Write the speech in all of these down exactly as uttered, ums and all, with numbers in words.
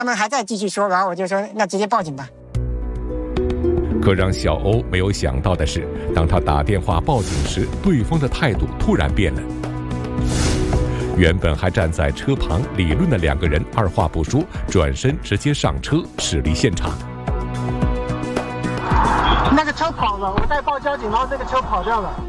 他们还在继续说，然后我就说那直接报警吧。 可让小欧没有想到的是，当他打电话报警时，对方的态度突然变了。原本还站在车旁理论的两个人，二话不说，转身直接上车驶离现场。 那个车跑了，我在报交警，然后这个车跑掉了。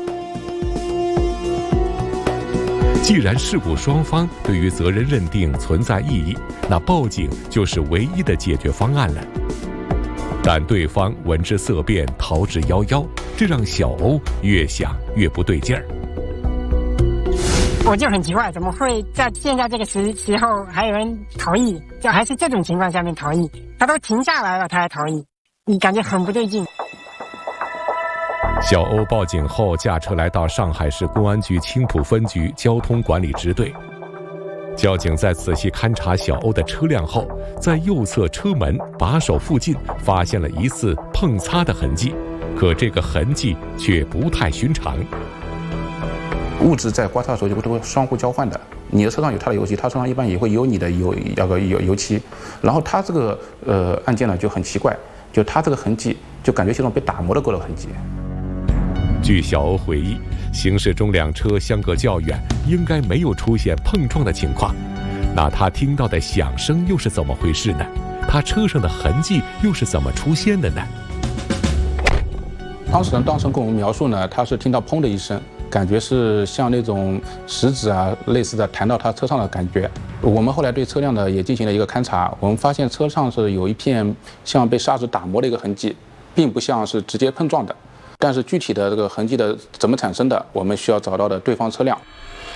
既然事故双方对于责任认定存在异议，那报警就是唯一的解决方案了。但对方闻之色变，逃之夭夭，这让小欧越想越不对劲儿。 我就很奇怪，怎么会在现在这个时时候还有人逃逸？就还是这种情况下面逃逸？他都停下来了，他还逃逸，你感觉很不对劲。 小欧报警后，驾车来到上海市公安局青浦分局交通管理支队。交警在仔细勘察小欧的车辆后，在右侧车门把手附近发现了疑似碰擦的痕迹，可这个痕迹却不太寻常。 物质在刮擦的时候就会相互交换的，你的车上有他的油漆，他车上一般也会有你的油那个油油漆。然后他这个呃案件呢就很奇怪，就他这个痕迹就感觉像种被打磨的过的痕迹。 据小欧回忆，行驶中两车相隔较远，应该没有出现碰撞的情况。那他听到的响声又是怎么回事呢？他车上的痕迹又是怎么出现的呢？ 当事人当时跟我们描述呢，他是听到砰的一声，感觉是像那种石子啊类似的弹到他车上的感觉。我们后来对车辆呢也进行了一个勘查，我们发现车上是有一片像被砂纸打磨的一个痕迹，并不像是直接碰撞的。但是具体的这个痕迹的怎么产生的，我们需要找到的对方车辆。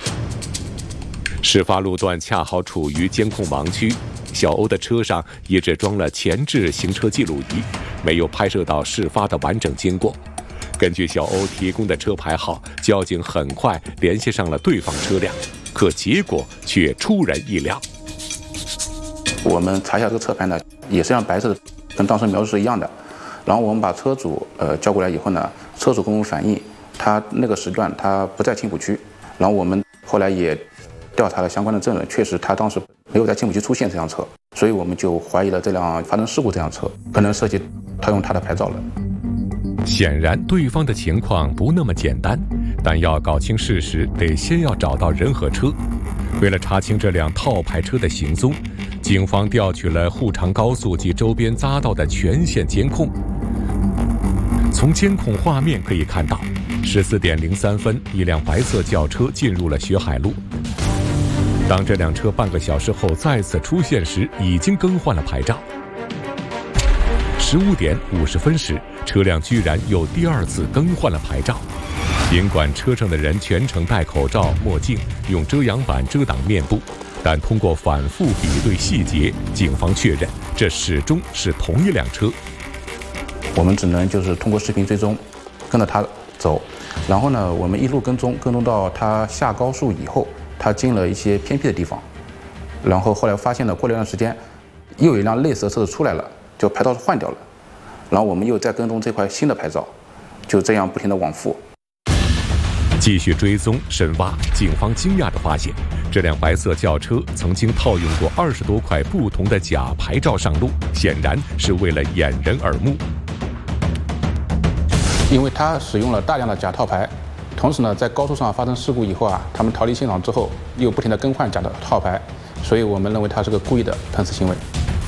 事发路段恰好处于监控盲区，小欧的车上也只装了前置行车记录仪，没有拍摄到事发的完整经过。根据小欧提供的车牌号，交警很快联系上了对方车辆，可结果却出人意料。 我们查一下这个车牌呢，也是像白色的，跟当时描述是一样的。然后我们把车主呃叫过来以后呢，车主跟我们反映，他那个时段他不在青浦区。然后我们后来也调查了相关的证人，确实他当时没有在青浦区出现这辆车，所以我们就怀疑了这辆发生事故这辆车可能涉及盗用他的牌照了。 显然对方的情况不那么简单，但要搞清事实，得先要找到人和车。为了查清这辆套牌车的行踪，警方调取了沪长高速及周边匝道的全线监控。从监控画面可以看到，十四点零三分，一辆白色轿车进入了学海路。当这辆车半个小时后再次出现时，已经更换了牌照。十五点五十分时，车辆居然又第二次更换了牌照。尽管车上的人全程戴口罩、墨镜，用遮阳板遮挡面部，但通过反复比对细节，警方确认这始终是同一辆车。 我们只能就是通过视频追踪，跟着他走。然后呢，我们一路跟踪，跟踪到他下高速以后，他进了一些偏僻的地方。然后后来发现了，过了一段时间，又有一辆类似的车子出来了，就牌照是换掉了。然后我们又再跟踪这块新的牌照，就这样不停的往复。 继续追踪深挖，警方惊讶地发现，这辆白色轿车曾经套用过二十多块不同的假牌照上路，显然是为了掩人耳目。 因为他使用了大量的假套牌，同时呢，在高速上发生事故以后啊，他们逃离现场之后又不停地更换假的套牌，所以我们认为他是个故意的碰瓷行为。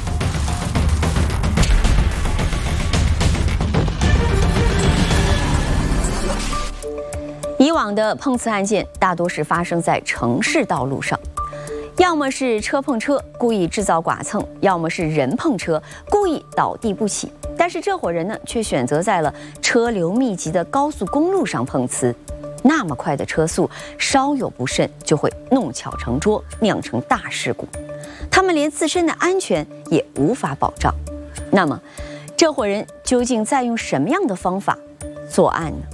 以往的碰瓷案件大多是发生在城市道路上，要么是车碰车故意制造剐蹭，要么是人碰车故意倒地不起。但是这伙人呢，却选择在了车流密集的高速公路上碰瓷。那么快的车速，稍有不慎就会弄巧成拙，酿成大事故。他们连自身的安全也无法保障。那么，这伙人究竟在用什么样的方法作案呢？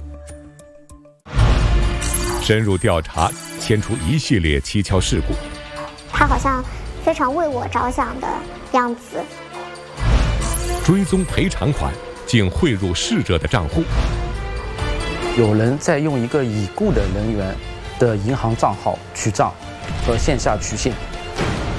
深入调查，牵出一系列蹊跷事故。 他好像非常为我着想的样子。 追踪赔偿款竟汇入逝者的账户。 有人在用一个已故的人员的银行账号取账和线下取现。